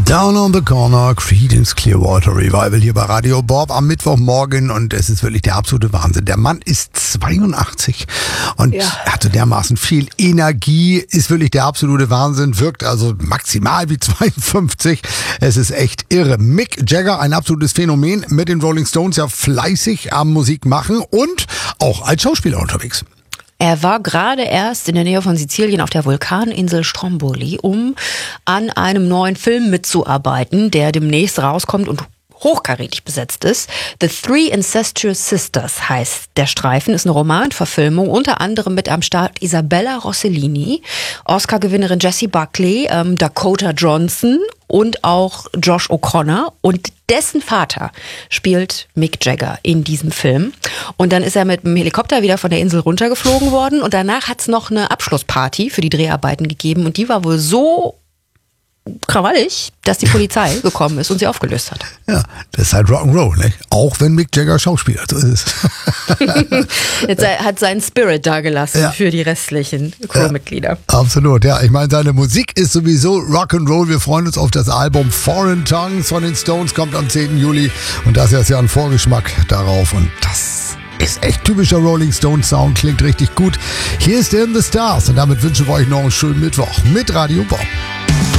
Down on the Corner, Creedence Clearwater Revival hier bei Radio Bob am Mittwochmorgen und es ist wirklich der absolute Wahnsinn. Der Mann ist 82 und hat so dermaßen viel Energie, ist wirklich der absolute Wahnsinn, wirkt also maximal wie 52. Es ist echt irre. Mick Jagger, ein absolutes Phänomen, mit den Rolling Stones ja fleißig am Musik machen und auch als Schauspieler unterwegs. Er war gerade erst in der Nähe von Sizilien auf der Vulkaninsel Stromboli, um an einem neuen Film mitzuarbeiten, der demnächst rauskommt und hochkarätig besetzt ist. The Three Incestuous Sisters heißt der Streifen, ist eine Romanverfilmung, unter anderem mit am Start Isabella Rossellini, Oscar-Gewinnerin Jessie Buckley, Dakota Johnson und auch Josh O'Connor, und dessen Vater spielt Mick Jagger in diesem Film. Und dann ist er mit dem Helikopter wieder von der Insel runtergeflogen worden und danach hat es noch eine Abschlussparty für die Dreharbeiten gegeben und die war wohl so krawallig, dass die Polizei gekommen ist und sie aufgelöst hat. Ja, das ist halt Rock'n'Roll, ne? Auch wenn Mick Jagger Schauspieler, so ist es. Jetzt hat seinen Spirit dagelassen für die restlichen Crewmitglieder. Ja, absolut, ja. Ich meine, seine Musik ist sowieso Rock'n'Roll. Wir freuen uns auf das Album Foreign Tongues von den Stones, kommt am 10. Juli und das ist ja ein Vorgeschmack darauf und das ist echt typischer Rolling Stones Sound, klingt richtig gut. Hier ist In the Stars und damit wünschen wir euch noch einen schönen Mittwoch mit Radio Bob.